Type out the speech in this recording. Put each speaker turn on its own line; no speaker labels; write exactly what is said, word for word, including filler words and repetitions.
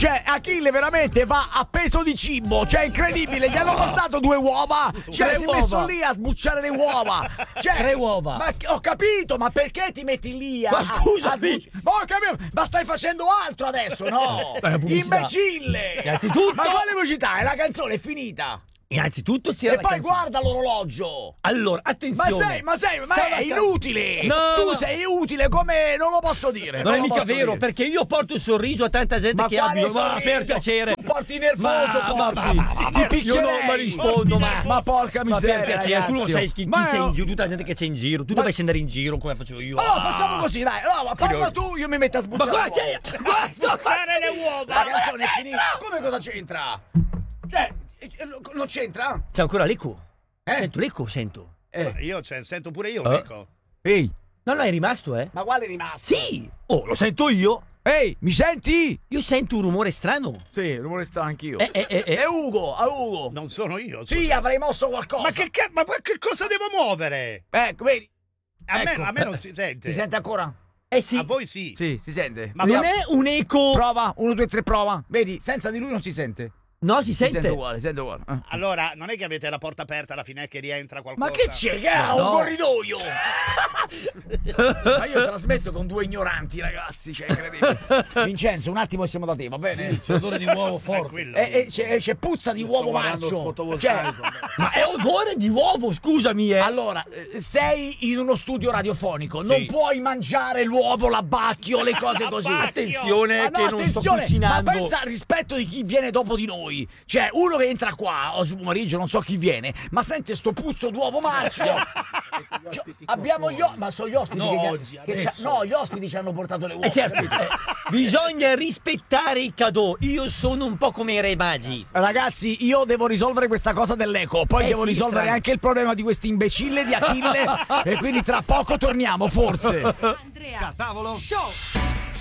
Cioè, Achille veramente va a peso di cibo. Cioè, incredibile, gli hanno portato due uova. Cioè,
Tre
si è
uova.
messo lì a sbucciare le uova. Cioè,
Tre uova.
Ma ho capito, ma perché ti metti lì a.
Ma scusami.
a sbucci- ma ho capito, ma stai facendo altro adesso, no?
Ma è pubblicità.
Imbecille!
Innanzitutto-
Ma quale pubblicità? È la canzone, è finita.
Innanzitutto c'era
E
la
poi
canzone.
guarda l'orologio.
Allora,
Ma
attenzione.
sei, ma sei, ma
Stava
è
ca-
inutile!
No,
tu
ma-
sei utile come. Non lo posso dire.
Non è
lo
mica
posso
vero,
dire.
perché io porto il sorriso a tanta gente
Ma
che
quale
abbia. Ma
sorriso?
per piacere.
Tu porti nervoso,
Ma- ma-
porti.
ma- ma-
Ti
ma-
picchierei.
io non mi rispondo, ma,
Ma porca
ma
miseria,
per piacere, tu non
ragazzi.
sai chi, chi
Ma
c'è
io-
in giro, tutta la gente che c'è in giro. Tu dovessi andare in giro come faccio io.
Allora
Ah.
facciamo così, dai. Allora, parla tu, io mi metto a
Ma
sbucciare.
qua
le
c'è.
uova.
Basta
Fare le uova.
La canzone è finita. Come cosa c'entra? Cioè, eh, non c'entra?
C'è ancora l'eco.
Eh?
Sento l'eco, sento.
Eh.
Io cioè, sento pure io,
Eh?
ecco.
Ehi,
No, no, è rimasto, eh?
ma quale è rimasto?
Sì! Oh, lo sento io!
Ehi, mi senti?
Io sento un rumore strano.
Sì, rumore sta anch'io.
Eh, eh, eh, eh.
È Ugo, è Ugo.
Non sono io.
Sì,
scusa.
avrei mosso qualcosa.
Ma che, ca- ma che cosa devo muovere?
Ecco, vedi?
A,
Ecco.
me, a me non si sente.
Si sente ancora?
Eh sì,
A voi sì.
Sì, si sente.
Ma
non
Vediamo.
è un eco.
Prova, uno, due, tre, prova. Vedi, senza di lui non si sente.
No, si
Si
sente.
sente uguale, si sente uguale. Eh.
Allora, non è che avete la porta aperta alla finestra che rientra qualcosa?
Ma che c'è? Che ha
No.
un corridoio? Ma io trasmetto con due ignoranti, ragazzi. Cioè, incredibile. Vincenzo, un attimo siamo da te, va bene?
C'è odore di uovo
Tranquillo.
E, e c'è, c'è puzza di uovo marcio. Cioè,
Ma è odore di uovo, scusami, eh.
allora, eh, sei in uno studio radiofonico, non puoi mangiare l'uovo, l'abbacchio, le cose così.
Attenzione
Ma no,
che non sto
attenzione,
cucinando.
ma pensa al rispetto di chi viene dopo di noi. Cioè, uno che entra qua, oggi pomeriggio, non so chi viene, ma sente sto puzzo d'uovo marcio. Cioè, abbiamo gli ospiti, ma sono gli ospiti
No,
che,
oggi,
che ci-
adesso.
no, gli ospiti ci hanno portato le uova.
Eh, certo,
capito?
eh, bisogna rispettare i cadeau. Io sono un po' come i re magi.
Ragazzi, io devo risolvere questa cosa dell'eco, poi
Eh
devo
sì,
risolvere
strano.
anche il problema di questo imbecille di Achille e quindi tra poco torniamo, forse.
Andrea Tavolo Show.